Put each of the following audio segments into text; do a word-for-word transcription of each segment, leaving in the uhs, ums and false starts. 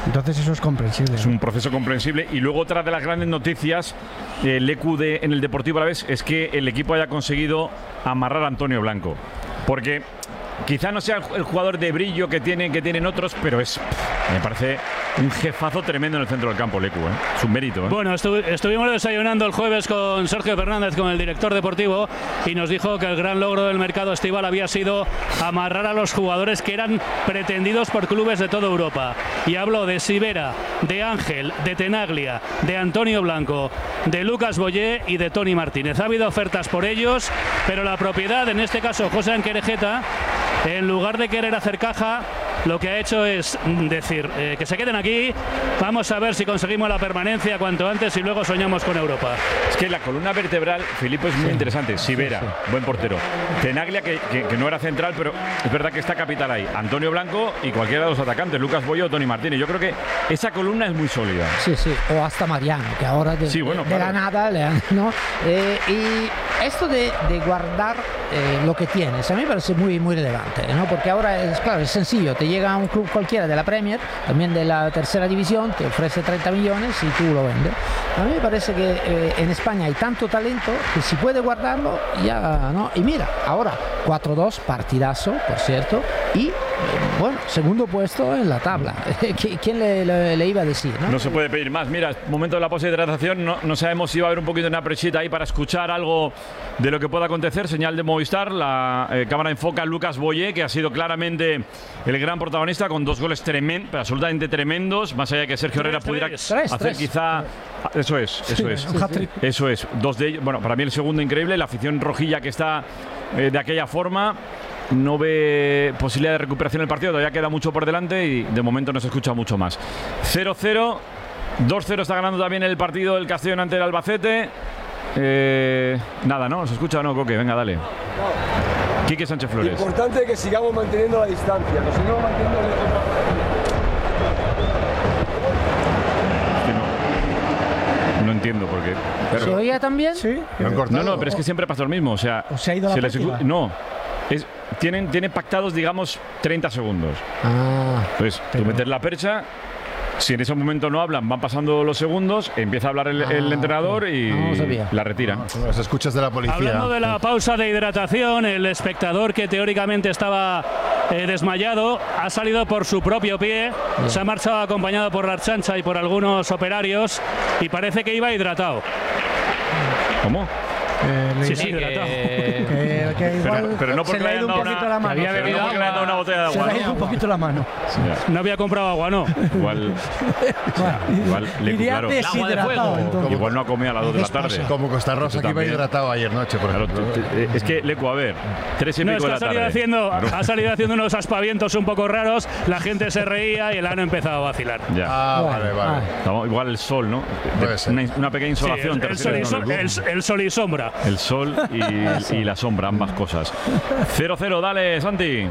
Entonces eso es comprensible. Es un proceso comprensible. Y luego otra de las grandes noticias, el E Q de, en el Deportivo Alavés, es que el equipo haya conseguido amarrar a Antonio Blanco. Porque quizá no sea el jugador de brillo que tienen, que tienen otros, pero es, me parece, un jefazo tremendo en el centro del campo, Lecu, ¿eh? Es un mérito, ¿eh? Bueno, estu estuvimos desayunando el jueves con Sergio Fernández, con el director deportivo, y nos dijo que el gran logro del mercado estival había sido amarrar a los jugadores que eran pretendidos por clubes de toda Europa. Y habló de Sivera, de Ángel, de Tenaglia, de Antonio Blanco, de Lucas Boyé y de Toni Martínez. Ha habido ofertas por ellos, pero la propiedad, en este caso José Anquerejeta, en lugar de querer hacer caja, lo que ha hecho es decir eh, que se queden aquí, vamos a ver si conseguimos la permanencia cuanto antes y luego soñamos con Europa. Es que la columna vertebral, Filipe, es muy sí, interesante. Sivera, sí, sí. buen portero. Tenaglia, que, que, que no era central, pero es verdad que está capital ahí. Antonio Blanco y cualquiera de los atacantes, Lucas Boyo o Toni Martínez. Yo creo que esa columna es muy sólida. Sí, sí, o hasta Mariano, que ahora de, sí, bueno, de claro. la nada, le han, ¿no? Eh, y esto de, de guardar eh, lo que tienes, a mí me parece muy, muy relevante, ¿no? Porque ahora es claro, es sencillo, te llega a un club cualquiera de la Premier, también de la tercera división, te ofrece treinta millones y tú lo vendes. A mí me parece que eh, en España hay tanto talento que si puede guardarlo, ya, ¿no? Y mira, ahora cuatro dos, partidazo, por cierto, y bueno, segundo puesto en la tabla. ¿Quién le, le, le iba a decir? ¿no? No se puede pedir más. Mira, momento de la pausa de hidratación. No, no sabemos si va a haber un poquito de una prechita ahí para escuchar algo de lo que pueda acontecer. Señal de Movistar. La eh, cámara enfoca a Lucas Boyé, que ha sido claramente el gran protagonista con dos goles tremendos, absolutamente tremendos. Más allá de que Sergio Herrera pudiera tres, hacer tres. quizá. Eso es, eso sí, es. Sí, sí. Eso es. Dos de ellos. Bueno, para mí el segundo increíble. La afición rojilla que está eh, de aquella forma. No ve posibilidad de recuperación del partido, todavía queda mucho por delante y de momento no se escucha mucho más. cero cero, dos cero está ganando también el partido del Castellón ante el Albacete. Eh, nada, ¿no? ¿Se escucha o no, Coque? Venga, dale. Quique Sánchez Flores. Importante que sigamos manteniendo la distancia, que sigamos manteniendo el... No, no entiendo por qué. Pero... ¿Se oía también? Sí. No, no, pero es que siempre pasa lo mismo. O sea, ¿O se ha ido la les escu... No. Es, tienen, tienen pactados, digamos, treinta segundos. Ah, Entonces, pero... tú metes la percha, si en ese momento no hablan, van pasando los segundos, empieza a hablar el, ah, el entrenador y no la retiran. No, los escuchas de la policía. Hablando de la pausa de hidratación, el espectador que teóricamente estaba eh, desmayado ha salido por su propio pie, yeah. se ha marchado acompañado por la Archancha y por algunos operarios y parece que iba hidratado. ¿Cómo? Eh, sí, sí, hidratado. Que, que, que igual pero, pero no porque le hayan dado una, la mano. Pero no porque le hayan dado una botella de agua. Se le ha ido un poquito la mano. Sí. No había comprado agua, ¿no? Igual. O sea, igual le iría claro. deshidratado. Igual no ha comido a las dos de la tarde. Como Costa Rosa, que iba hidratado ayer noche, por claro, ejemplo. te, te, es que, Lecu, a ver, tres y no, pico de la ha salido tarde. Haciendo, ha salido haciendo unos aspavientos un poco raros, la gente se reía y el ano empezado a vacilar. Ya. Ah, vale, vale. Estamos, igual el sol, ¿no? Una, una pequeña insolación. Sí, el, el, sol y so, el, el sol y sombra. El sol y, y la sombra, ambas cosas. cero cero, dale, Santi.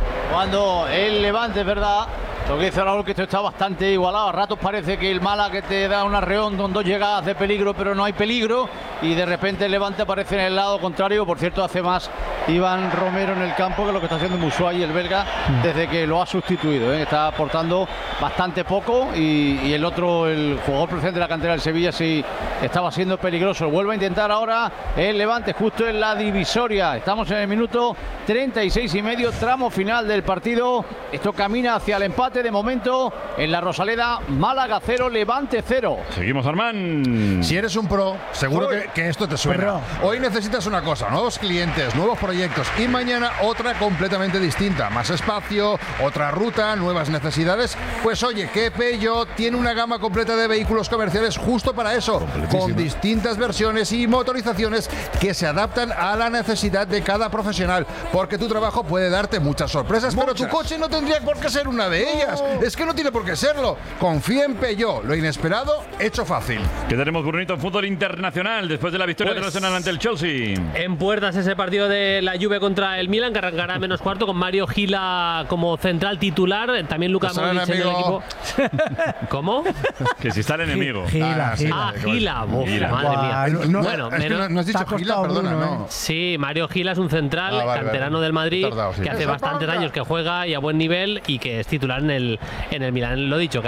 Cuando el Levante, es verdad, lo que dice Raúl, que esto está bastante igualado. A ratos parece que el Málaga que te da un arreón con dos llegadas de peligro, pero no hay peligro. Y de repente el Levante aparece en el lado contrario. Por cierto, hace más Iván Romero en el campo que lo que está haciendo Musuay, el belga, desde que lo ha sustituido, ¿eh? Está aportando bastante poco. Y, y el otro, el jugador presente de la cantera del Sevilla, sí estaba siendo peligroso. Vuelve a intentar ahora el Levante justo en la divisoria. Estamos en el minuto treinta y seis y medio, tramo final del partido. Esto camina hacia el empate de momento en la Rosaleda. Málaga cero, Levante cero. Seguimos, Armán. Si eres un pro, seguro que, que esto te suena. Pro. Hoy necesitas una cosa, nuevos clientes, nuevos proyectos y mañana otra completamente distinta. Más espacio, otra ruta, nuevas necesidades. Pues oye, que Peugeot tiene una gama completa de vehículos comerciales justo para eso, con distintas versiones y motorizaciones que se adaptan a la necesidad de cada profesional, porque tu trabajo puede darte muchas sorpresas, muchas. Pero tu coche no tendría por qué ser una de ellas. No. Es que no tiene por qué serlo. Confía en Peugeot, lo inesperado hecho fácil. ¿Qué tenemos, Brunito, en fútbol internacional después de la victoria pues, del Arsenal ante el Chelsea? En puertas ese partido de la Juve contra el Milan, que arrancará a menos cuarto con Mario Gila como central titular, también Luka Modric en el equipo. ¿Cómo? Que si está el enemigo. Gila, ah, Gila, Uf, Gila. Madre mía. No, no, bueno, es menos, que no, no has dicho Gila, perdona, Bruno, no. Sí, Mario Gila es un central, ah, vale, canterano vale. del Madrid, tardado, sí. que hace bastantes años que juega y a buen nivel y que es titular en el, en el Milan. Lo dicho,